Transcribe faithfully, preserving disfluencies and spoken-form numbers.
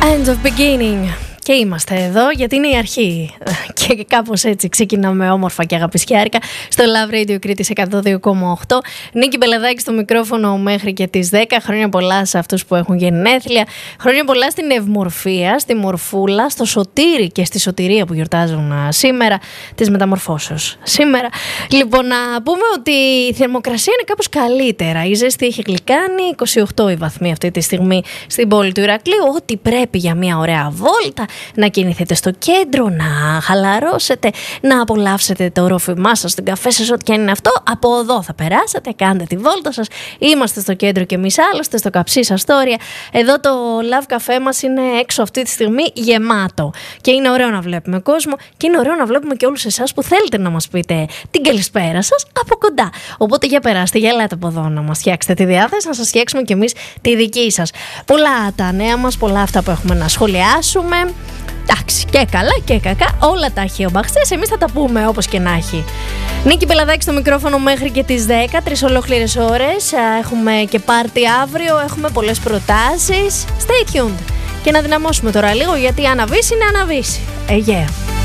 End of beginning. Και είμαστε εδώ γιατί είναι η αρχή. Και κάπως έτσι ξεκινάμε όμορφα και αγαπησιάρικα στο Love Radio Κρήτης εκατό δύο κόμμα οκτώ. Νίκη Πελεδάκη στο μικρόφωνο μέχρι και τις δέκα. Χρόνια πολλά σε αυτούς που έχουν γενέθλια. Χρόνια πολλά στην Ευμορφία, στη Μορφούλα, στο Σωτήρι και στη Σωτηρία που γιορτάζουν σήμερα της μεταμορφώσεως. Σήμερα. Λοιπόν, να πούμε ότι η θερμοκρασία είναι κάπως καλύτερα. Η ζέστη έχει γλυκάνει, είκοσι οκτώ οι βαθμοί αυτή τη στιγμή στην πόλη του Ηρακλείου. Ό,τι πρέπει για μια ωραία βόλτα. Να κινηθείτε στο κέντρο, να χαλαρώσετε, να απολαύσετε το ρόφημά σας, τον καφέ σας, ό,τι και αν είναι αυτό. Από εδώ θα περάσετε, κάντε τη βόλτα σας. Είμαστε στο κέντρο και εμείς άλλωστε, στο Καψί Αστόρια. Εδώ το Love Café μας είναι έξω αυτή τη στιγμή γεμάτο. Και είναι ωραίο να βλέπουμε κόσμο και είναι ωραίο να βλέπουμε και όλους εσάς που θέλετε να μας πείτε την καλησπέρα σας από κοντά. Οπότε για περάστε, για ελάτε από εδώ να μας φτιάξετε τη διάθεση, να σας φτιάξουμε κι εμείς τη δική σας. Πολλά τα νέα μας, πολλά αυτά που έχουμε να σχολιάσουμε. Εντάξει, και καλά και κακά, όλα τα έχει ο Μπαχτσές, εμείς θα τα πούμε όπως και να έχει. Νίκη Πελεδάκη στο μικρόφωνο μέχρι και τις δέκα, τρεις ολόκληρες ώρες. Έχουμε και πάρτι αύριο, έχουμε πολλές προτάσεις. Stay tuned. Και να δυναμώσουμε τώρα λίγο, γιατί αναβήσει είναι αναβήσει. Ε, yeah.